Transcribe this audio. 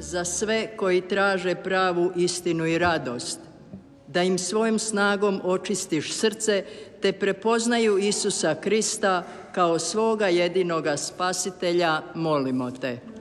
za sve koji traže pravu istinu i radost, da im svojom snagom očistiš srce, te prepoznaju Isusa Krista kao svoga jedinoga spasitelja, molimo te.